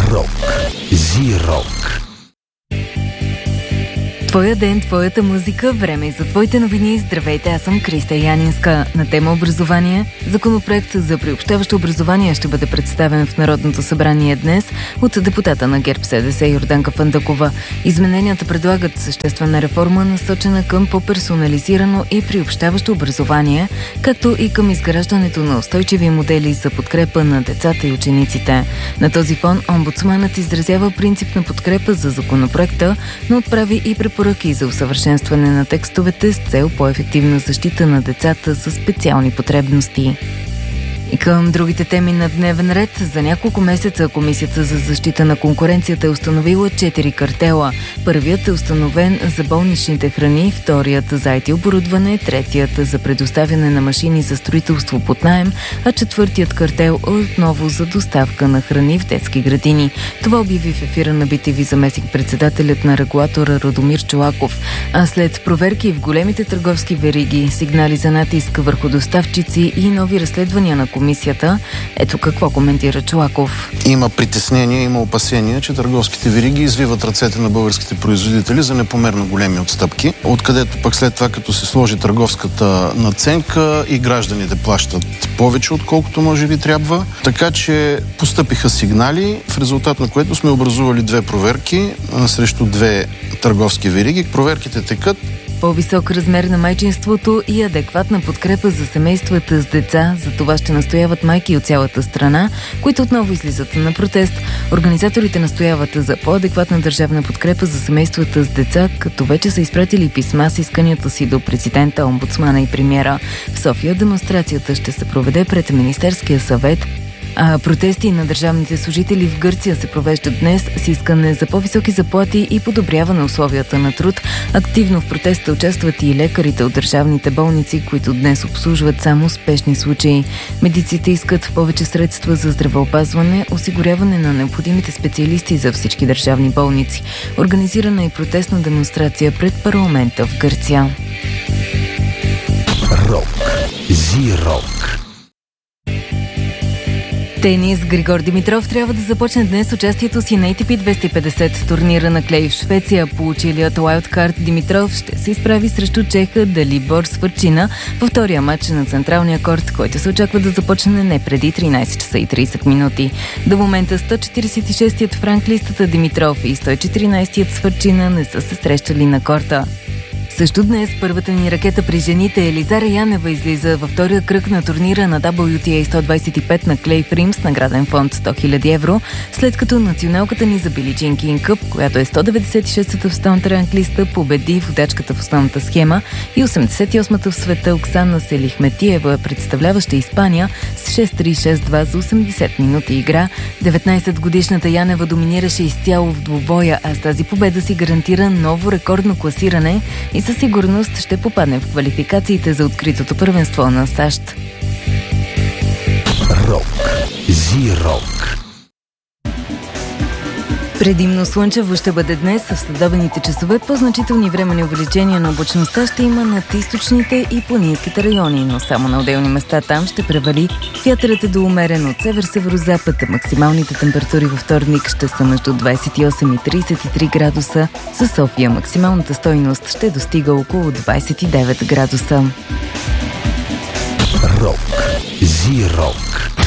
Рок. Зи-рок. Твоя ден, твоята музика, време и за твоите новини. Здравейте, аз съм Криста Янинска. На тема образование. Законопроект за приобщаващо образование ще бъде представен в Народното събрание днес от депутата на ГЕРБ-СДС Йорданка Фандъкова. Измененията предлагат съществена реформа, насочена към по-персонализирано и приобщаващо образование, както и към изграждането на устойчиви модели за подкрепа на децата и учениците. На този фон омбудсманът изразява принципна подкрепа за законопроекта, но отправи и препоръки за усъвършенстване на текстовете с цел по-ефективна защита на децата със специални потребности. И към другите теми на дневен ред. За няколко месеца Комисията за защита на конкуренцията е установила 4 картела. Първият е установен за болничните храни, вторият за IT оборудване, третият за предоставяне на машини за строителство под наем, а четвъртият картел е отново за доставка на храни в детски градини. Това обяви в ефира на BTV заместник-председателят на регулатора Радомир Чолаков. А след проверки в големите търговски вериги, сигнали за натиск върху доставчици и нови разследвания на комисията, ето какво коментира Чолаков. Има притеснения, има опасения, че търговските вериги извиват ръцете на българските производители за непомерно големи отстъпки, откъдето пък след това, като се сложи търговската надценка, и гражданите плащат повече, отколкото може би трябва. Така че постъпиха сигнали, в резултат на което сме образували 2 проверки срещу 2 търговски вериги. Проверките текат. По-висок размер на майчинството и адекватна подкрепа за семействата с деца. За това ще настояват майки от цялата страна, които отново излизат на протест. Организаторите настояват за по-адекватна държавна подкрепа за семействата с деца, като вече са изпратили писма с исканията си до президента, омбудсмана и премиера. В София демонстрацията ще се проведе пред Министерския съвет, а протести на държавните служители в Гърция се провеждат днес с искане за по-високи заплати и подобряване условията на труд. Активно в протеста участват и лекарите от държавните болници, които днес обслужват само спешни случаи. Медиците искат повече средства за здравеопазване, осигуряване на необходимите специалисти за всички държавни болници. Организирана е протестна демонстрация пред парламента в Гърция. Рок. Зи-рок. Тенис. Григор Димитров трябва да започне днес участието си на ATP 250 турнира на клей в Швеция. Получилият уайлдкарт Димитров ще се изправи срещу чеха Далибор Свърчина във втория матч на централния корт, който се очаква да започне не преди 13 часа и 30 минути. До момента 146-тият в ранглистата Димитров и 114-тият Свърчина не са се срещали на корта. Също днес първата ни ракета при жените Елизара Янева излиза във втория кръг на турнира на WTA 125 на клей в Рим с награден фонд 100 000 евро, след като националката ни за Били Джин Кинг Къп, която е 196-та в столната ранглиста, победи водачката в основната схема и 88-та в света Оксана Селихметиева, представляваща Испания, с 6-3-6-2 за 80 минути игра. 19-годишната Янева доминираше изцяло в двубоя, а с тази победа си гарантира ново рекордно класиране и със сигурност ще попадне в квалификациите за откритото първенство на САЩ. Рок. Зи-рок. Предимно слънчево ще бъде днес, в следобедните часове по-значителни временни увеличения на облачността ще има над източните и планинските райони, но само на отделни места там ще превали. Вятърът е до умерен от север-северозапад, а максималните температури във вторник ще са между 28 и 33 градуса. За София максималната стойност ще достига около 29 градуса. Рок. Зи-рок.